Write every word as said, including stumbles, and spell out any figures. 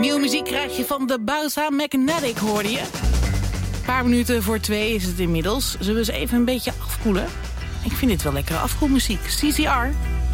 Nieuwe muziek krijg je van de Bausa Magnetic, hoorde je. Een paar minuten voor twee is het inmiddels. Zullen we eens even een beetje afkoelen? Ik vind dit wel lekkere afkoelmuziek. C C R.